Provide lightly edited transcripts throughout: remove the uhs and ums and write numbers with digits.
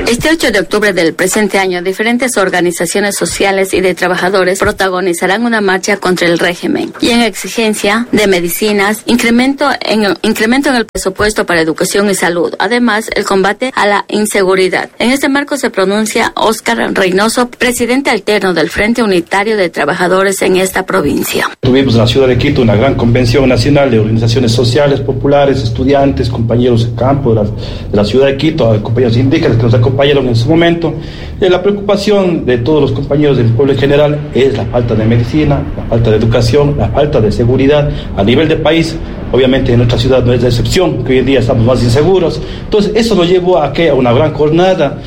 Este 8 de octubre del presente año, diferentes organizaciones sociales y de trabajadores protagonizarán una marcha contra el régimen y en exigencia de medicinas, incremento en el presupuesto para educación y salud, además el combate a la inseguridad. En este marco se pronuncia Óscar Reynoso, presidente alterno del Frente Unitario de Trabajadores en esta provincia. Tuvimos en la ciudad de Quito una gran convención nacional de organizaciones sociales, populares, estudiantes, compañeros de campo de la ciudad de Quito, compañeros indígenas que nos acompañaron en su momento. La preocupación de todos los compañeros del pueblo en general es la falta de medicina, la falta de educación, la falta de seguridad a nivel de país. Obviamente en nuestra ciudad no es la excepción, que hoy en día estamos más inseguros. Entonces eso nos llevó a una gran jornada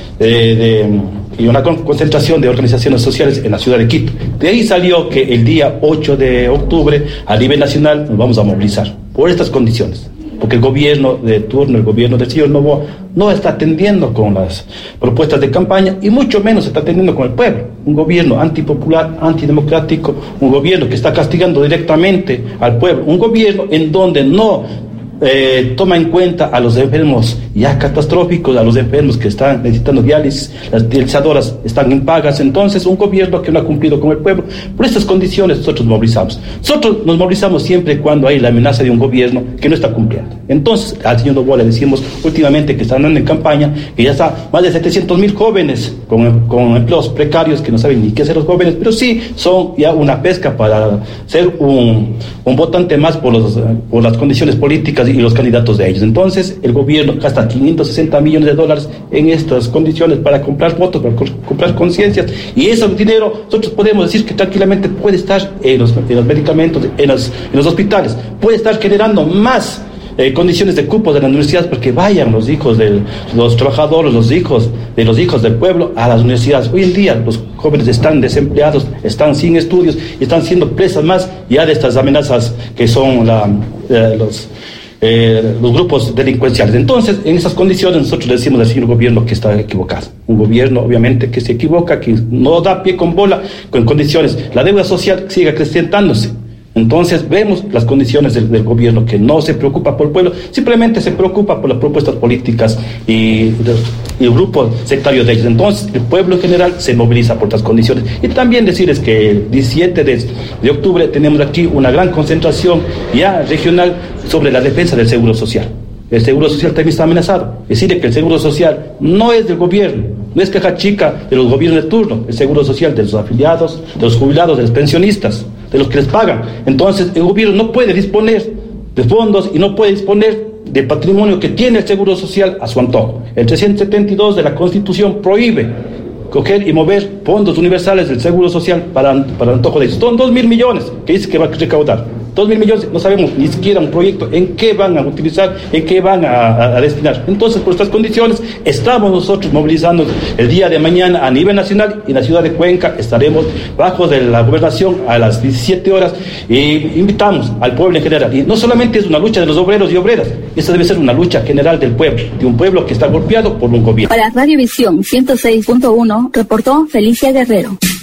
y una concentración de organizaciones sociales en la ciudad de Quito. De ahí salió que el día 8 de octubre a nivel nacional nos vamos a movilizar por estas condiciones, porque el gobierno de turno, el gobierno del señor Noboa, no está atendiendo con las propuestas de campaña y mucho menos está atendiendo con el pueblo. Un gobierno antipopular, antidemocrático, un gobierno que está castigando directamente al pueblo, un gobierno en donde no toma en cuenta a los enfermos ya catastróficos, a los enfermos que están necesitando diálisis, las dializadoras están impagas. Entonces un gobierno que no ha cumplido con el pueblo. Por estas condiciones nosotros nos movilizamos siempre cuando hay la amenaza de un gobierno que no está cumpliendo. Entonces al señor Noboa le decimos últimamente que están andando en campaña, que ya está más de 700,000 jóvenes con empleos precarios, que no saben ni qué hacer los jóvenes, pero sí son ya una pesca para ser un votante más por las condiciones políticas y los candidatos de ellos. Entonces el gobierno gasta 560 millones de dólares en estas condiciones para comprar votos, para comprar conciencias, y ese dinero nosotros podemos decir que tranquilamente puede estar en los medicamentos, en los hospitales, puede estar generando más condiciones de cupos de las universidades para que vayan los hijos de los trabajadores, los hijos del pueblo a las universidades. Hoy en día los jóvenes están desempleados, están sin estudios y están siendo presas más ya de estas amenazas que son los grupos delincuenciales. Entonces, en esas condiciones nosotros le decimos al señor gobierno que está equivocado. Un gobierno, obviamente, que se equivoca, que no da pie con bola, con condiciones. La deuda social sigue acrecentándose. Entonces vemos las condiciones del gobierno, que no se preocupa por el pueblo, simplemente se preocupa por las propuestas políticas y el grupo sectario de ellos. Entonces el pueblo en general se moviliza por estas condiciones. Y también decirles que el 17 de octubre tenemos aquí una gran concentración ya regional sobre la defensa del seguro social. El seguro social también está amenazado. Es decir, que el seguro social no es del gobierno, no es caja chica de los gobiernos de turno, el seguro social de los afiliados, de los jubilados, de los pensionistas, de los que les pagan. Entonces el gobierno no puede disponer de fondos y no puede disponer del patrimonio que tiene el seguro social a su antojo. El 372 de la Constitución prohíbe coger y mover fondos universales del seguro social para el antojo de ellos. Son 2.000 millones que dice que va a recaudar. 2.000 millones, no sabemos ni siquiera un proyecto en qué van a utilizar, en qué van a destinar. Entonces, por estas condiciones, estamos nosotros movilizando el día de mañana a nivel nacional, y en la ciudad de Cuenca estaremos bajo de la gobernación a las 17 horas y invitamos al pueblo en general. Y no solamente es una lucha de los obreros y obreras, esta debe ser una lucha general del pueblo, de un pueblo que está golpeado por un gobierno. Para Radio Visión 106.1, reportó Felicia Guerrero.